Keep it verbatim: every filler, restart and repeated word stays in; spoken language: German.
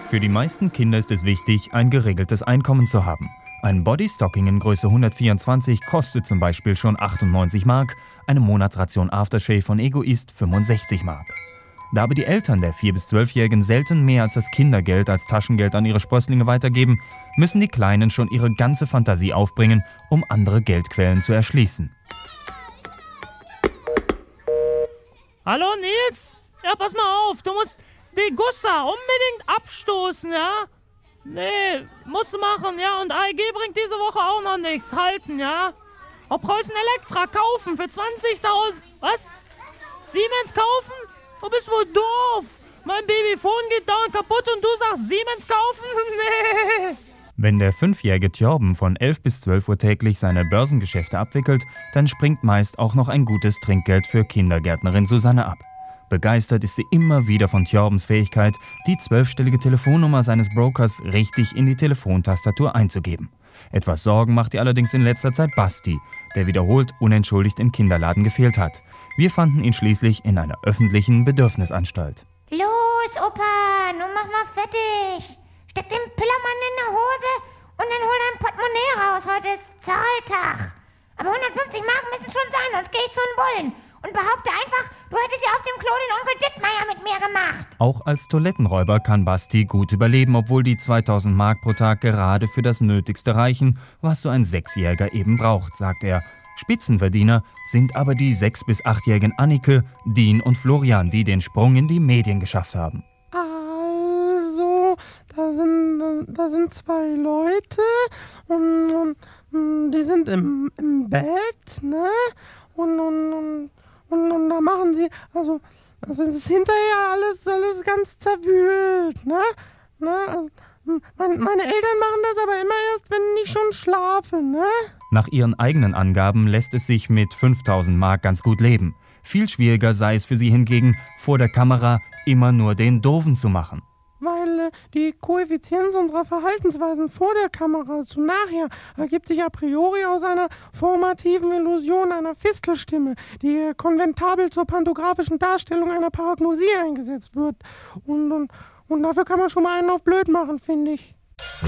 Für die meisten Kinder ist es wichtig, ein geregeltes Einkommen zu haben. Ein Bodystocking in Größe hundertvierundzwanzig kostet zum Beispiel schon achtundneunzig Mark, eine Monatsration Aftershave von Egoist fünfundsechzig Mark. Da aber die Eltern der vier- bis zwölfjährigen selten mehr als das Kindergeld als Taschengeld an ihre Sprösslinge weitergeben, müssen die Kleinen schon ihre ganze Fantasie aufbringen, um andere Geldquellen zu erschließen. Hallo Nils? Ja, pass mal auf, du musst die Gussa unbedingt abstoßen, ja? Nee, musst du machen, ja? Und A E G bringt diese Woche auch noch nichts. Halten, ja? Auch Preußen Elektra kaufen für zwanzigtausend. Was? Siemens kaufen? Du bist wohl doof. Mein Babyphone geht dauernd kaputt und du sagst Siemens kaufen? Nee. Wenn der fünfjährige Tjorben von elf bis zwölf Uhr täglich seine Börsengeschäfte abwickelt, dann springt meist auch noch ein gutes Trinkgeld für Kindergärtnerin Susanne ab. Begeistert ist sie immer wieder von Tjorbens Fähigkeit, die zwölfstellige Telefonnummer seines Brokers richtig in die Telefontastatur einzugeben. Etwas Sorgen macht ihr allerdings in letzter Zeit Basti, der wiederholt unentschuldigt im Kinderladen gefehlt hat. Wir fanden ihn schließlich in einer öffentlichen Bedürfnisanstalt. Los, Opa, nun mach mal fertig. Steck den Pillermann in der Hose und dann hol dein Portemonnaie raus. Heute ist Zahltag. Aber hundertfünfzig Mark müssen schon sein, sonst gehe ich zu den Bullen. Und behaupte einfach, du hättest ja auf dem Klo den Onkel Dittmeier mit mir gemacht. Auch als Toilettenräuber kann Basti gut überleben, obwohl die zweitausend Mark pro Tag gerade für das Nötigste reichen, was so ein Sechsjähriger eben braucht, sagt er. Spitzenverdiener sind aber die sechs- bis achtjährigen Annike, Dean und Florian, die den Sprung in die Medien geschafft haben. Also, da sind, da, da sind zwei Leute und, und die sind im, im Bett, ne? Und, und, und Und, und da machen sie, also, also es ist hinterher alles, alles ganz zerwühlt, ne? ne? Also, mein, meine Eltern machen das aber immer erst, wenn ich schon schlafe, ne? Nach ihren eigenen Angaben lässt es sich mit fünftausend Mark ganz gut leben. Viel schwieriger sei es für sie hingegen, vor der Kamera immer nur den Doofen zu machen. Weil äh, die Koeffizienz unserer Verhaltensweisen vor der Kamera zu nachher ergibt sich a priori aus einer formativen Illusion einer Fistelstimme, die äh, konventabel zur pantografischen Darstellung einer Paragnosie eingesetzt wird. Und, und, und dafür kann man schon mal einen auf blöd machen, finde ich.